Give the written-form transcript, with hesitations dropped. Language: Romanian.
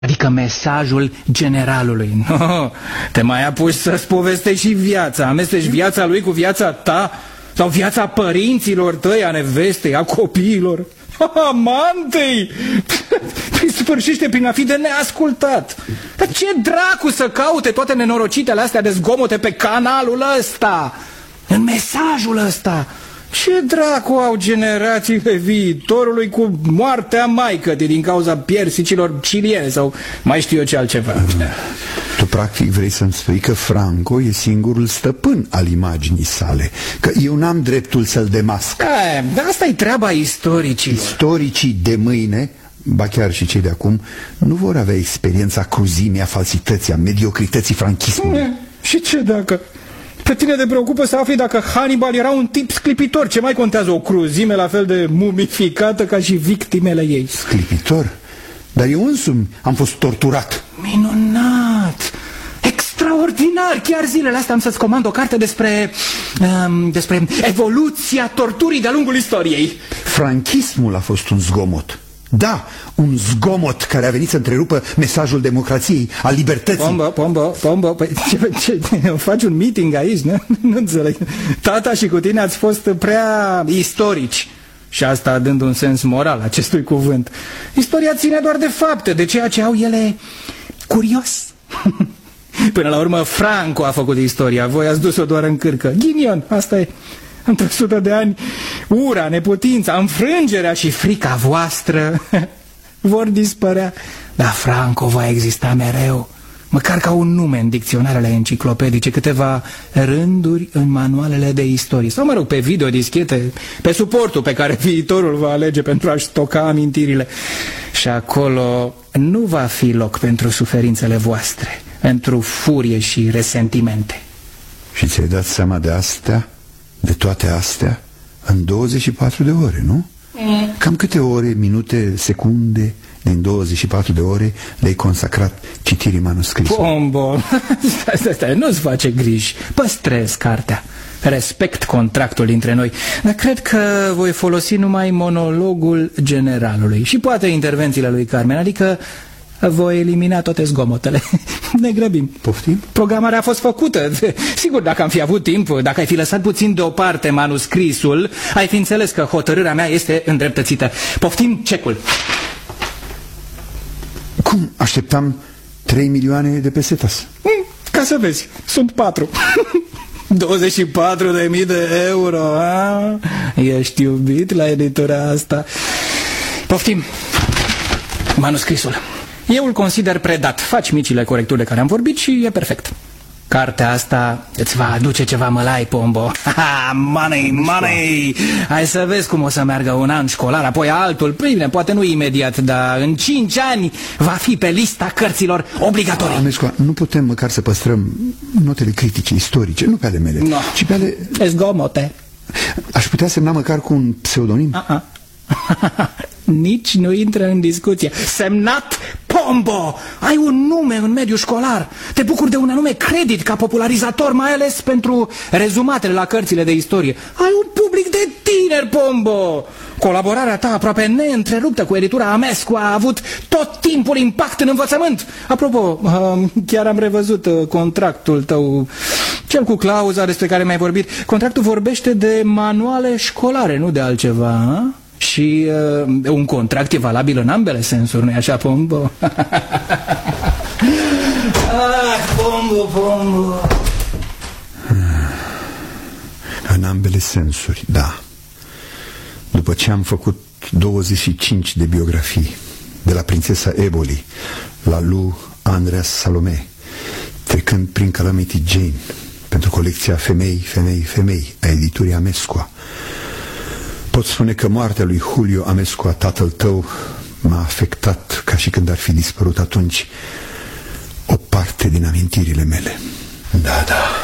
Adică mesajul generalului. No, te mai apuci să-ți povestești și viața. Amesteci viața lui cu viața ta? Sau viața părinților tăi, a nevestei, a copiilor? Amantei! Păi sfârșește prin a fi de neascultat. Dar ce dracu să caute toate nenorocitele astea de zgomote pe canalul ăsta? În mesajul ăsta? Ce dracu au generațiile viitorului cu moartea maicătii din cauza piersicilor ciliene sau mai știu eu ce altceva? Tu practic vrei să-mi spui că Franco e singurul stăpân al imaginii sale, că eu n-am dreptul să-l demasc. Dar asta e treaba istoricilor. Istoricii de mâine, ba chiar și cei de acum, nu vor avea experiența cruzimii, a falsității, a mediocrității franchismului. Și ce dacă... Pe tine te preocupă să afli dacă Hannibal era un tip sclipitor. Ce mai contează o cruzime la fel de mumificată ca și victimele ei? Sclipitor? Dar eu însumi am fost torturat. Minunat! Extraordinar! Chiar zilele astea am să-ți comand o carte despre evoluția torturii de-a lungul istoriei. Franchismul a fost un zgomot. Da, un zgomot care a venit să întrerupă mesajul democrației, al libertății. Pombo, păi, faci un meeting aici, nu? Nu înțeleg. Tata și cu tine ați fost prea istorici. Și asta dând un sens moral acestui cuvânt. Istoria ține doar de fapte, de ceea ce au ele curios. Până la urmă Franco a făcut istoria, voi ați dus-o doar în cârcă. Ghinion, asta e. Într-o 100 de ani, ura, neputința, înfrângerea și frica voastră vor dispărea. Dar Franco va exista mereu, măcar ca un nume în dicționarele enciclopedice, câteva rânduri în manualele de istorie. Sau, mă rog, pe videodischete, pe suportul pe care viitorul va alege pentru a-și stoca amintirile. Și acolo nu va fi loc pentru suferințele voastre, pentru furie și resentimente. Și ți-ai dat seama de astea? De toate astea în 24 de ore, nu? Cam câte ore, minute, secunde din 24 de ore le-ai consacrat citirii manuscrisului? Pombo, stai, nu-ți face griji. Păstrez cartea, respect contractul dintre noi, dar cred că voi folosi numai monologul generalului și poate intervențiile lui Carmen, adică voi elimina toate zgomotele. Ne grăbim. Poftim? Programarea a fost făcută. Sigur, dacă am fi avut timp, dacă ai fi lăsat puțin deoparte manuscrisul, ai fi înțeles că hotărârea mea este îndreptățită. Poftim cecul. Cum? Așteptam 3 milioane de pesetas. Ca să vezi, sunt 4. 24.000 de euro, a? Ești iubit la editura asta. Poftim. Manuscrisul. Eu îl consider predat. Faci micile corecturi de care am vorbit și e perfect. Cartea asta îți va aduce ceva mălai, Pombo. Money! Hai să vezi cum o să meargă un an școlar, apoi altul. Bine, poate nu imediat, dar în 5 ani va fi pe lista cărților obligatorii. Amescu, nu putem măcar să păstrăm notele critice, istorice, nu pe ale mele, ci pe ale... Zgomote. Aș putea semna măcar cu un pseudonim? Nici nu intră în discuție. Semnat Pombo! Ai un nume în mediul școlar. Te bucuri de un anume credit ca popularizator, mai ales pentru rezumatele la cărțile de istorie. Ai un public de tineri, Pombo! Colaborarea ta aproape neîntreruptă cu editura Amescu a avut tot timpul impact în învățământ. Apropo, chiar am revăzut contractul tău, cel cu clauza despre care mi-ai vorbit. Contractul vorbește de manuale școlare, nu de altceva, ha? Și un contract e valabil în ambele sensuri, nu-i așa, Pombo? Pombo. În ambele sensuri, da. După ce am făcut 25 de biografii, de la prințesa Eboli la lui Andreas Salome, trecând prin Calamity Jane, pentru colecția Femei a editurii Amescu, pot spune că moartea lui Julio Amescu, tatăl tău, m-a afectat ca și când ar fi dispărut atunci o parte din amintirile mele. Da.